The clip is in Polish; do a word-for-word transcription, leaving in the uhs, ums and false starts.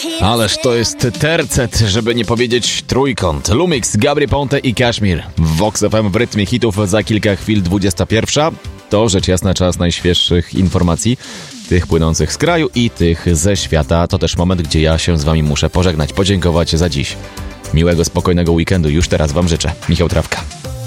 Ależ to jest tercet, żeby nie powiedzieć trójkąt. Lumix, Gabry Ponte i Kashmir. Vox F M w rytmie hitów za kilka chwil dwudziesta pierwsza. To rzecz jasna czas najświeższych informacji, tych płynących z kraju i tych ze świata. To też moment, gdzie ja się z wami muszę pożegnać, podziękować za dziś. Miłego, spokojnego weekendu już teraz wam życzę. Michał Trawka.